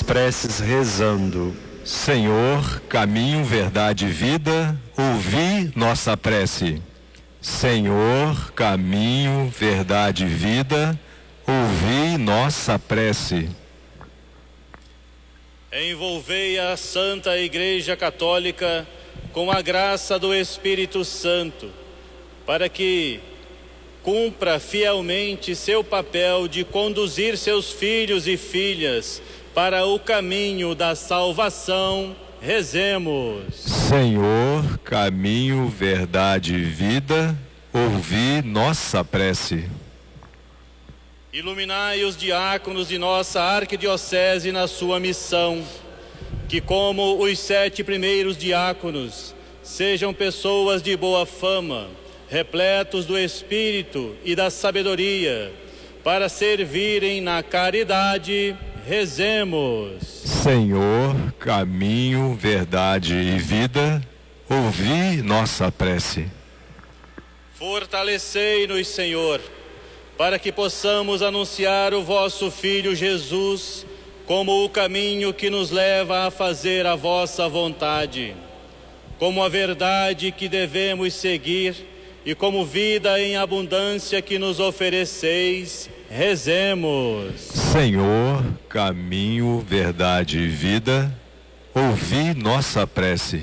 preces rezando. Senhor, caminho, verdade e vida, ouvi nossa prece. Senhor, caminho, verdade e vida, ouvi nossa prece. Envolvei a Santa Igreja Católica com a graça do Espírito Santo, para que cumpra fielmente seu papel de conduzir seus filhos e filhas para o caminho da salvação. Rezemos. Senhor, caminho, verdade e vida, ouvi nossa prece. Iluminai os diáconos de nossa arquidiocese na sua missão, que como os 7 primeiros diáconos, sejam pessoas de boa fama, repletos do Espírito e da sabedoria, para servirem na caridade. Rezemos. Senhor, caminho, verdade e vida, ouvi nossa prece. Fortalecei-nos, Senhor, para que possamos anunciar o vosso Filho Jesus como o caminho que nos leva a fazer a vossa vontade, como a verdade que devemos seguir e como vida em abundância que nos ofereceis. Rezemos. Senhor, caminho, verdade e vida, ouvi nossa prece.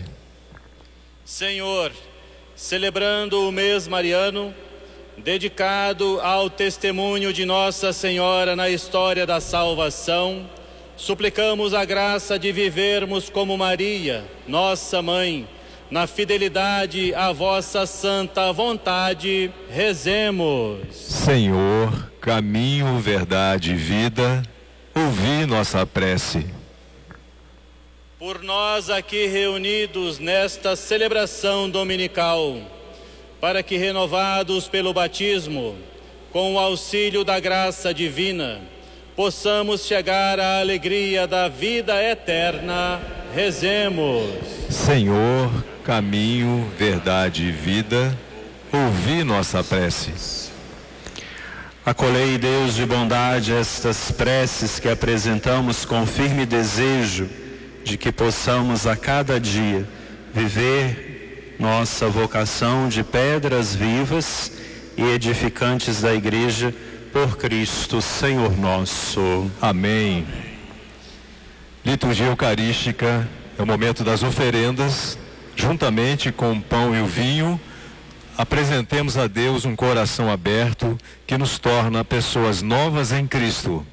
Senhor, celebrando o mês mariano, dedicado ao testemunho de Nossa Senhora na história da salvação, suplicamos a graça de vivermos como Maria, nossa mãe, na fidelidade à vossa santa vontade. Rezemos. Senhor, caminho, verdade e vida, ouvi nossa prece. Por nós aqui reunidos nesta celebração dominical, para que, renovados pelo batismo, com o auxílio da graça divina, possamos chegar à alegria da vida eterna. Rezemos. Senhor, caminho, verdade e vida, ouvi nossa prece. Acolhei, Deus de bondade, estas preces que apresentamos com firme desejo de que possamos a cada dia viver nossa vocação de pedras vivas e edificantes da Igreja por Cristo, Senhor nosso. Amém. Liturgia Eucarística é o momento das oferendas. Juntamente com o pão e o vinho, apresentemos a Deus um coração aberto que nos torna pessoas novas em Cristo.